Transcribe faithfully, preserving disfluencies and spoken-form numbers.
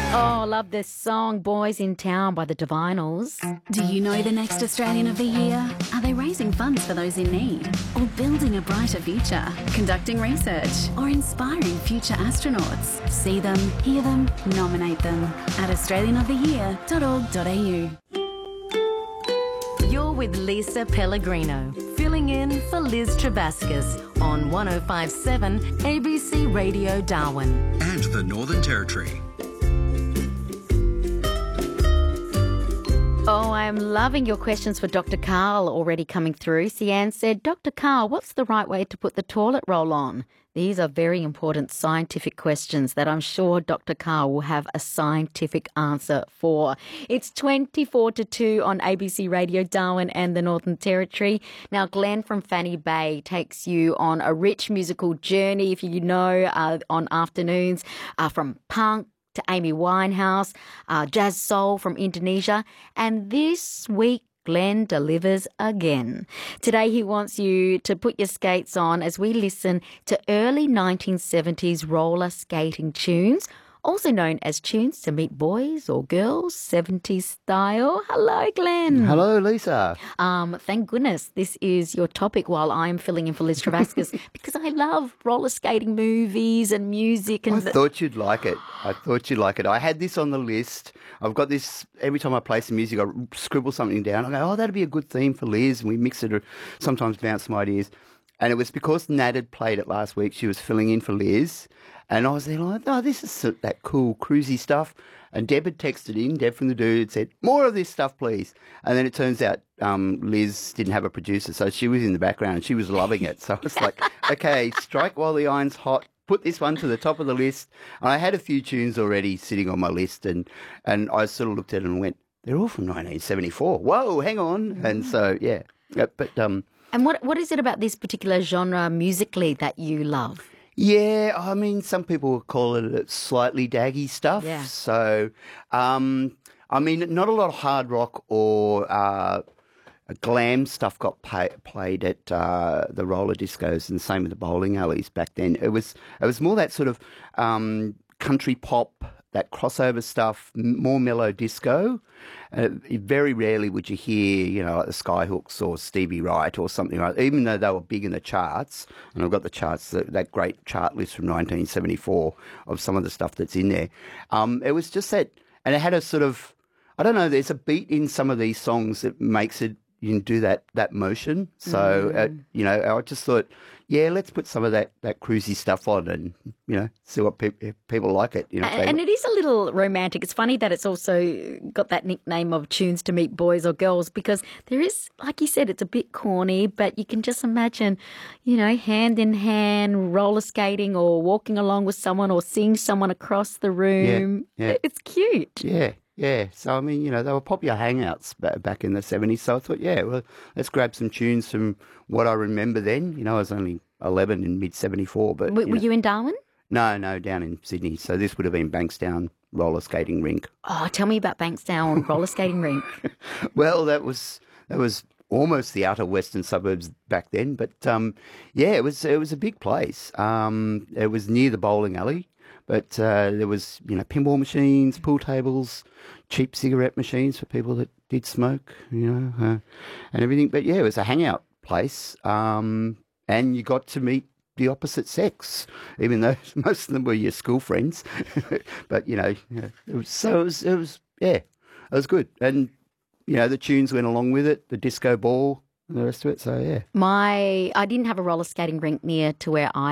Oh, love this song, Boys in Town by the Divinals. Do you know the next Australian of the Year? Are they raising funds for those in need? Or building a brighter future? Conducting research? Or inspiring future astronauts? See them, hear them, nominate them at australian of the year dot org dot a u. You're with Lisa Pellegrino, filling in for Liz Trebaskus on one oh five point seven A B C Radio Darwin. And the Northern Territory. Oh, I'm loving your questions for Doctor Karl already coming through. Sian said, Doctor Karl, what's the right way to put the toilet roll on? These are very important scientific questions that I'm sure Doctor Karl will have a scientific answer for. It's twenty-four to two on A B C Radio Darwin and the Northern Territory. Now, Glenn from Fanny Bay takes you on a rich musical journey, if you know, uh, on afternoons, uh, from punk to Amy Winehouse, uh, jazz soul from Indonesia. And this week, Glenn delivers again. Today, he wants you to put your skates on as we listen to early nineteen seventies roller skating tunes, also known as tunes to meet boys or girls, seventies style. Hello, Glenn. Hello, Lisa. Um, thank goodness this is your topic while I'm filling in for Liz Travascus because I love roller skating movies and music. And I the- thought you'd like it. I thought you'd like it. I had this on the list. I've got this, every time I play some music, I scribble something down. I go, oh, that'd be a good theme for Liz. And we mix it or sometimes bounce some ideas. And it was because Nat had played it last week. She was filling in for Liz. And I was there like, oh, this is that cool cruisy stuff. And Deb had texted in, Deb from the Dude, said, more of this stuff, please. And then it turns out um, Liz didn't have a producer, so she was in the background and she was loving it. So I was like, okay, strike while the iron's hot, put this one to the top of the list. And I had a few tunes already sitting on my list, and, and I sort of looked at it and went, they're all from nineteen seventy-four. Whoa, hang on. And so, yeah. But um, And what what is it about this particular genre musically that you love? Yeah, I mean, some people would call it slightly daggy stuff. Yeah. So, um, I mean, not a lot of hard rock or uh, glam stuff got pay, played at uh, the roller discos, and the same with the bowling alleys back then. It was it was more that sort of um, country pop, that crossover stuff, m- more mellow disco. Uh, very rarely would you hear, you know, like the Skyhooks or Stevie Wright or something like that, even though they were big in the charts. And I've got the charts, that, that great chart list from nineteen seventy-four of some of the stuff that's in there. Um, it was just that, and it had a sort of, I don't know, there's a beat in some of these songs that makes it, you can do that that motion. So, mm. uh, you know, I just thought, yeah, let's put some of that, that cruisy stuff on and, you know, see what pe- if people like it. You know, and, and it is a little romantic. It's funny that it's also got that nickname of tunes to meet boys or girls because there is, like you said, it's a bit corny, but you can just imagine, you know, hand in hand, roller skating or walking along with someone or seeing someone across the room. Yeah, yeah. It's cute. Yeah. Yeah, so I mean, you know, they were popular hangouts back in the seventies. So I thought, yeah, well, let's grab some tunes from what I remember then. You know, I was only eleven in mid seventy-four. But W- you were know, you in Darwin? No, no, down in Sydney. So this would have been Bankstown roller skating rink. Oh, tell me about Bankstown roller skating rink. Well, that was that was almost the outer western suburbs back then. But um, yeah, it was it was a big place. Um, it was near the bowling alley. But uh, there was, you know, pinball machines, pool tables, cheap cigarette machines for people that did smoke, you know, uh, and everything. But, yeah, it was a hangout place, um, and you got to meet the opposite sex, even though most of them were your school friends. But, you know, you know it was, so it was, it was, yeah, it was good. And, you know, the tunes went along with it, the disco ball and the rest of it. So, yeah. My, I didn't have a roller skating rink near to where I